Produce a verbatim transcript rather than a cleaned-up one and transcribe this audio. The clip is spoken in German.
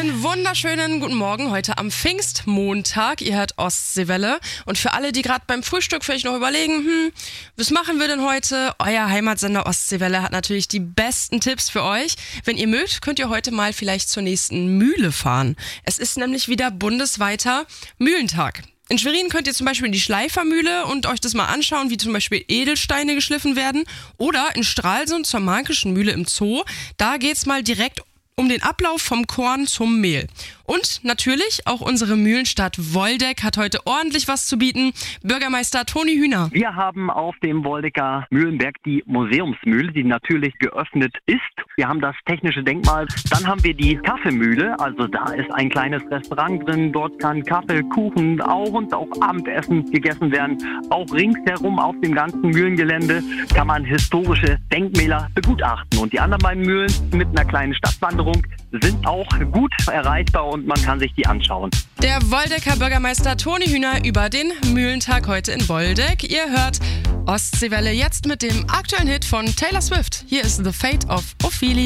Einen wunderschönen guten Morgen heute am Pfingstmontag. Ihr hört Ostseewelle. Und für alle, die gerade beim Frühstück vielleicht noch überlegen, hm, was machen wir denn heute? Euer Heimatsender Ostseewelle hat natürlich die besten Tipps für euch. Wenn ihr mögt, könnt ihr heute mal vielleicht zur nächsten Mühle fahren. Es ist nämlich wieder bundesweiter Mühlentag. In Schwerin könnt ihr zum Beispiel in die Schleifermühle und euch das mal anschauen, wie zum Beispiel Edelsteine geschliffen werden. Oder in Stralsund zur Märkischen Mühle im Zoo. Da geht's mal direkt um den Ablauf vom Korn zum Mehl. Und natürlich auch unsere Mühlenstadt Woldeck hat heute ordentlich was zu bieten. Bürgermeister Toni Hühner. Wir haben auf dem Woldecker Mühlenberg die Museumsmühle, die natürlich geöffnet ist. Wir haben das technische Denkmal. Dann haben wir die Kaffeemühle, also da ist ein kleines Restaurant drin. Dort kann Kaffee, Kuchen auch und auch Abendessen gegessen werden. Auch ringsherum auf dem ganzen Mühlengelände kann man historische Denkmäler begutachten. Und die anderen beiden Mühlen mit einer kleinen Stadtwanderung sind auch gut erreichbar und man kann sich die anschauen. Der Woldecker Bürgermeister Toni Hühner über den Mühlentag heute in Woldeck. Ihr hört Ostseewelle jetzt mit dem aktuellen Hit von Taylor Swift. Hier ist The Fate of Ophelia.